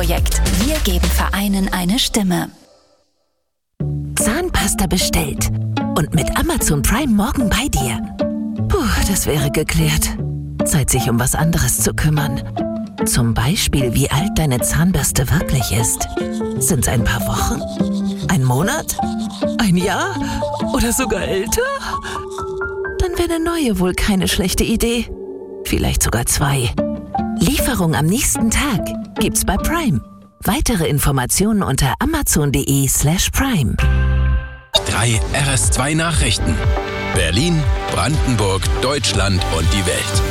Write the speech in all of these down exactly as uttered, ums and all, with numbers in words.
Projekt. Wir geben Vereinen eine Stimme. Zahnpasta bestellt und mit Amazon Prime morgen bei dir. Puh, das wäre geklärt. Zeit, sich um was anderes zu kümmern. Zum Beispiel, wie alt deine Zahnbürste wirklich ist. Sind's ein paar Wochen? Ein Monat? Ein Jahr? Oder sogar älter? Dann wäre eine neue wohl keine schlechte Idee. Vielleicht sogar zwei. Lieferung am nächsten Tag gibt's bei Prime. Weitere Informationen unter amazon.de slash prime. Drei R S zwei Nachrichten. Berlin, Brandenburg, Deutschland und die Welt.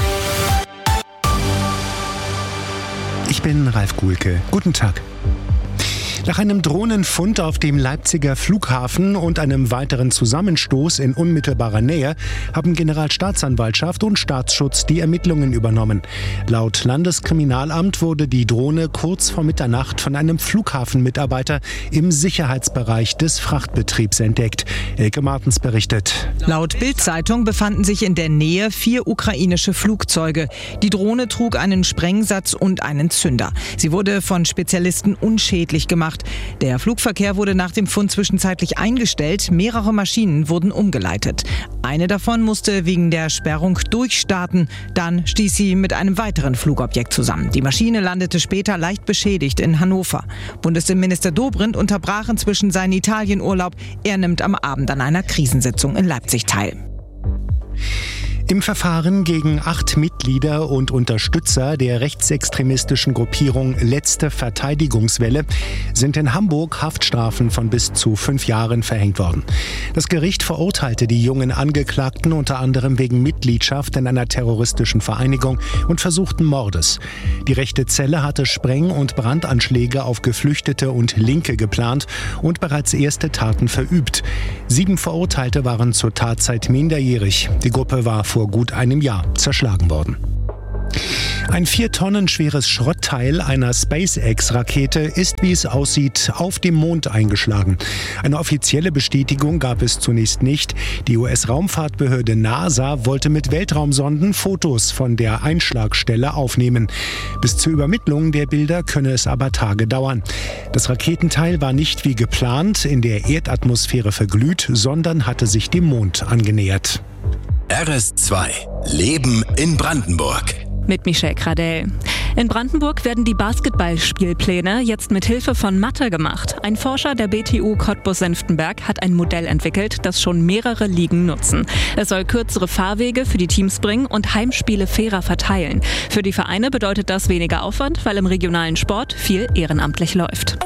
Ich bin Ralf Guhlke. Guten Tag. Nach einem Drohnenfund auf dem Leipziger Flughafen und einem weiteren Zusammenstoß in unmittelbarer Nähe haben Generalstaatsanwaltschaft und Staatsschutz die Ermittlungen übernommen. Laut Landeskriminalamt wurde die Drohne kurz vor Mitternacht von einem Flughafenmitarbeiter im Sicherheitsbereich des Frachtbetriebs entdeckt. Elke Martens berichtet. Laut Bild-Zeitung befanden sich in der Nähe vier ukrainische Flugzeuge. Die Drohne trug einen Sprengsatz und einen Zünder. Sie wurde von Spezialisten unschädlich gemacht. Der Flugverkehr wurde nach dem Fund zwischenzeitlich eingestellt. Mehrere Maschinen wurden umgeleitet. Eine davon musste wegen der Sperrung durchstarten. Dann stieß sie mit einem weiteren Flugobjekt zusammen. Die Maschine landete später leicht beschädigt in Hannover. Bundesinnenminister Dobrindt unterbrach inzwischen seinen Italienurlaub. Er nimmt am Abend an einer Krisensitzung in Leipzig teil. Im Verfahren gegen acht Mitglieder und Unterstützer der rechtsextremistischen Gruppierung Letzte Verteidigungswelle sind in Hamburg Haftstrafen von bis zu fünf Jahren verhängt worden. Das Gericht verurteilte die jungen Angeklagten unter anderem wegen Mitgliedschaft in einer terroristischen Vereinigung und versuchten Mordes. Die rechte Zelle hatte Spreng- und Brandanschläge auf Geflüchtete und Linke geplant und bereits erste Taten verübt. Sieben Verurteilte waren zur Tatzeit minderjährig. Die Gruppe war vor gut einem Jahr zerschlagen worden. Ein vier Tonnen schweres Schrottteil einer SpaceX-Rakete ist, wie es aussieht, auf dem Mond eingeschlagen. Eine offizielle Bestätigung gab es zunächst nicht. Die U S-Raumfahrtbehörde NASA wollte mit Weltraumsonden Fotos von der Einschlagstelle aufnehmen. Bis zur Übermittlung der Bilder könne es aber Tage dauern. Das Raketenteil war nicht wie geplant in der Erdatmosphäre verglüht, sondern hatte sich dem Mond angenähert. R S zwei. Leben in Brandenburg. Mit Michelle Gradell. In Brandenburg werden die Basketballspielpläne jetzt mit Hilfe von Mathe gemacht. Ein Forscher der B T U Cottbus-Senftenberg hat ein Modell entwickelt, das schon mehrere Ligen nutzen. Es soll kürzere Fahrwege für die Teams bringen und Heimspiele fairer verteilen. Für die Vereine bedeutet das weniger Aufwand, weil im regionalen Sport viel ehrenamtlich läuft.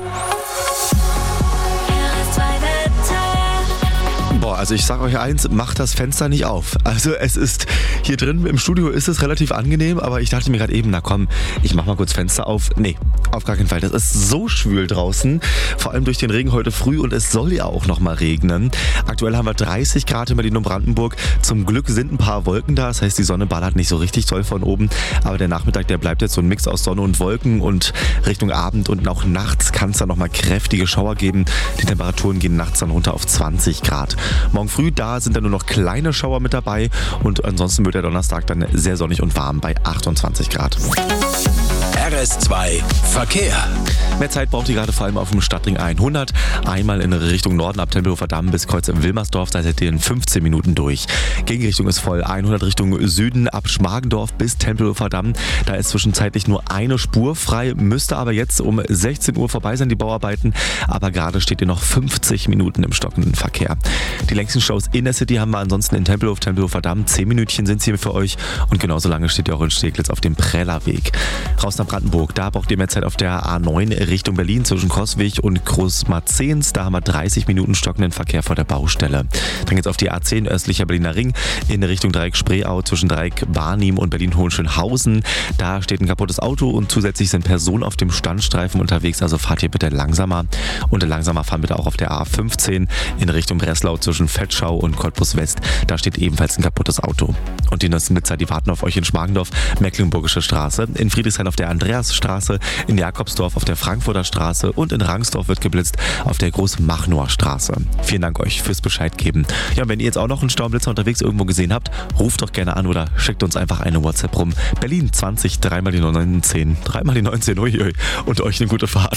Boah, also ich sage euch eins, macht das Fenster nicht auf. Also es ist, hier drin im Studio ist es relativ angenehm, aber ich dachte mir gerade eben, na komm, ich mach mal kurz Fenster auf. Nee, auf gar keinen Fall. Das ist so schwül draußen, vor allem durch den Regen heute früh und es soll ja auch noch mal regnen. Aktuell haben wir dreißig Grad in Berlin und Brandenburg. Zum Glück sind ein paar Wolken da, das heißt, die Sonne ballert nicht so richtig toll von oben, aber der Nachmittag, der bleibt jetzt so ein Mix aus Sonne und Wolken und Richtung Abend und auch nachts kann es dann noch mal kräftige Schauer geben. Die Temperaturen gehen nachts dann runter auf zwanzig Grad. Morgen früh, da sind dann nur noch kleine Schauer mit dabei und ansonsten wird der Donnerstag dann sehr sonnig und warm bei achtundzwanzig Grad. R S zwei Verkehr. Mehr Zeit braucht ihr gerade vor allem auf dem Stadtring hundert. Einmal in Richtung Norden ab Tempelhofer Damm bis Kreuz im Wilmersdorf, da seid ihr in fünfzehn Minuten durch. Gegenrichtung ist voll. hundert Richtung Süden ab Schmargendorf bis Tempelhofer Damm. Da ist zwischenzeitlich nur eine Spur frei, müsste aber jetzt um sechzehn Uhr vorbei sein, die Bauarbeiten. Aber gerade steht ihr noch fünfzig Minuten im stockenden Verkehr. Die längsten Staus in der City haben wir ansonsten in Tempelhof, Tempelhofer Damm. zehn Minütchen sind sie hier für euch und genauso lange steht ihr auch in Steglitz auf dem Prellerweg. Raus nach Brandenburg, da braucht ihr mehr Zeit auf der A neun Richtung Berlin zwischen Coswig und Großmarzens. Da haben wir dreißig Minuten stockenden Verkehr vor der Baustelle. Dann geht's auf die A zehn östlicher Berliner Ring in Richtung Dreieck Spreeau zwischen Dreieck Barnim und Berlin-Hohenschönhausen. Da steht ein kaputtes Auto und zusätzlich sind Personen auf dem Standstreifen unterwegs, also fahrt hier bitte langsamer. Und langsamer fahren bitte auch auf der A fünfzehn in Richtung Breslau zwischen Vetschau und Cottbus West. Da steht ebenfalls ein kaputtes Auto. Und die Nützer, die warten auf euch in Schmargendorf, Mecklenburgische Straße. In Friedrichshain auf der A Andreasstraße, in Jakobsdorf auf der Frankfurter Straße und in Rangsdorf wird geblitzt auf der Großmachnower Straße. Vielen Dank euch fürs Bescheid geben. Ja, wenn ihr jetzt auch noch einen Staublitzer unterwegs irgendwo gesehen habt, ruft doch gerne an oder schickt uns einfach eine WhatsApp rum. Berlin zwanzig, dreimal die neunzehn, dreimal die neunzehn, uiui, und euch eine gute Fahrt.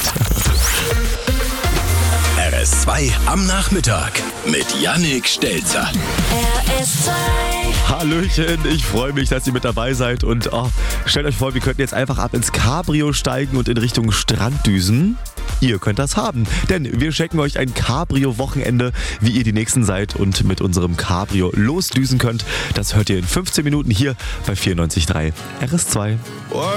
R S zwei am Nachmittag mit Yannick Stelzer. R S zwei. Hallöchen, ich freue mich, dass ihr mit dabei seid und oh, stellt euch vor, wir könnten jetzt einfach ab ins Cabrio steigen und in Richtung Strand düsen. Ihr könnt das haben, denn wir schenken euch ein Cabrio-Wochenende, wie ihr die Nächsten seid und mit unserem Cabrio losdüsen könnt. Das hört ihr in fünfzehn Minuten hier bei vierundneunzig Komma drei R S zwei.